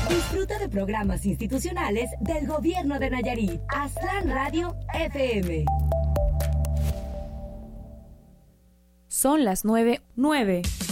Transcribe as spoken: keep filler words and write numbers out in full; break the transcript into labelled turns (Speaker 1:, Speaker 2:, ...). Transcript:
Speaker 1: Disfruta de programas institucionales del Gobierno de Nayarit. Aztlán Radio F M.
Speaker 2: Son las nueve, nueve.